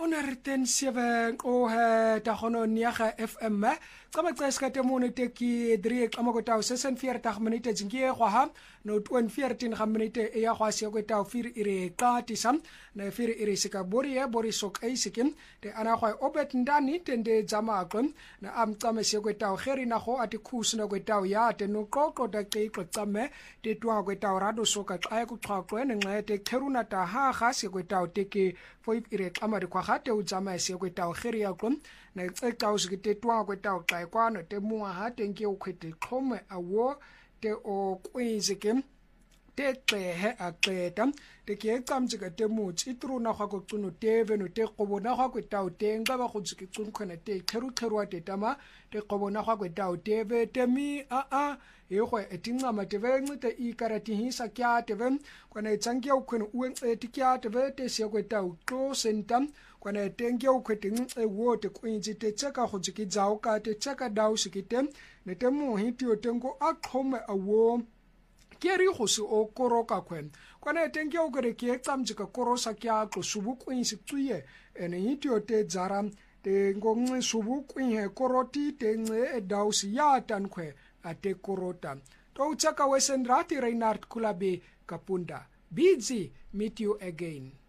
107 qohe ta gono niaga FM qama qeska mone teki 3 qama go taw 46 minute jingie go ha no 14 minute ya go se go taw fir ire qati sam na fir ire sika bori sok ai sikim te ana go obet ndani tende jama aqon na am qama se go taw kheri na go ati khusna go taw ya te no qoqo da qeqo tsame te twa go taw rado soka xa go xaqwe ne nxa te kheruna ta ha ga se go taw teki foi ire qama kwa gate o tsama se go taw kheri ya qon na qeqa o se te twa go taw xa kwano te mua ha tenke o khete khome awo te o kwizike te qehe a qeta te ke qamtsika te mutsi itruna gwa go tsuno teve no te qobona gwa go taw teng ba go tsike tsunkhona te kheru te tama te qobona gwa go taw teve te mi a yego etinqama teve ncite ikarati hisa kya teve kwana tsanke o khwena uwe te kya teve te se go taw tlo sentam kwana tenke o khwete nce wo te kwinzi te tsaka go tsike dzao ka te tsaka daw sikite ne te mo hitio tengo a khome awo keri go se o koroka khwen kwana tenke o kere ke tsamjika korosa kya tlo subu kwinzi tsuye ene hitio te dzara te ngongwe subu kwinhe koroti te nce daw si ya tankhwe ate korota to tsaka wesendrati Reinhard Kulabe Kapunda. Busy, meet you again.